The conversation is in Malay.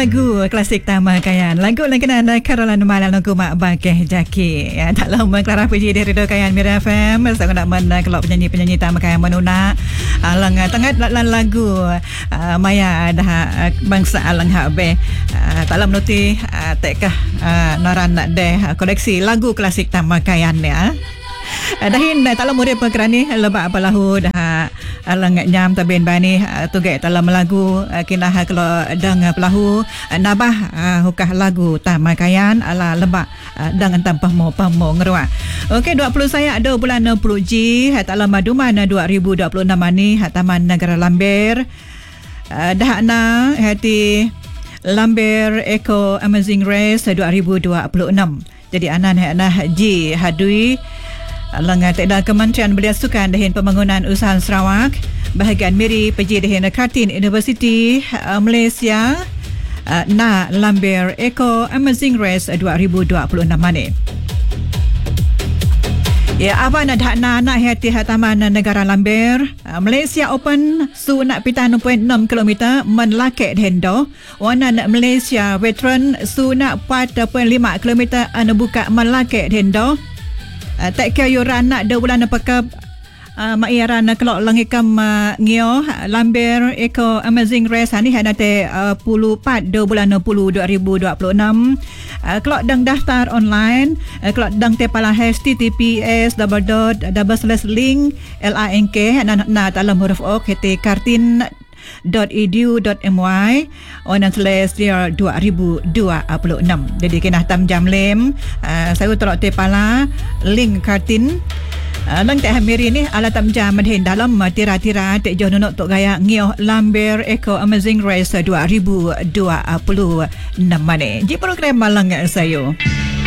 lagu klasik Tamakayan. Lagu langganan Caroline Malam lagu Mak Bakeh Jaki. Ya, tak lama Clara Puji dari Radio Kayan Mira FM. Saya nak mana kalau penyanyi-penyanyi Tamakayan menuna alang tengah dalam lagu Maya dah bangsa alang habe. Tak lama nanti tekkah noran nak deh koleksi lagu klasik Tamakayan ya. Dahin tak lama dia perkerani lebak apalahu dah alang nyam tabin bani tugai dalam lagu kinah kalau dang pelahu nabah hukah lagu Tamakayan ala lebak dang tampah mo pamo ngerwa. Okey 20 saya ada bulan 60 G tak lama duman 2026 ni Taman Negara Lambir dah na hati Lambir Eco Amazing Race 2026. Jadi anan G hadui Langgar Tekda Kementerian Belia Sukan Dahin Pembangunan Usaha Sarawak bahagian Miri Peji Dahin Kartin University Malaysia na Lambir Eco Amazing Race 2026 ni. Ya apa nak nak hati Taman Negara Lambir Malaysia Open su nak pita 6.6 km menlakek hendo wana nak Malaysia Veteran su nak 4.5 km anu buka menlakek hendo. Tak kaya yuran nak 2 bulan apakah mairan kelok langikam ngio Lambir Eco Amazing Race ni hanate 14 2 bulan 10 2026 kelok dang daftar online kelok dang tepala https://link link na dalam huruf o kt kartin.edu.my /year 2026. Jadi kena tam jam lem saya terok tepala link kartin lang tak hamiri ni ala tam jam madhin dalam tira-tira tek jo nonok tok gaya ngio Lambir Eco Amazing Race 2026 ni. Ji program malang saya.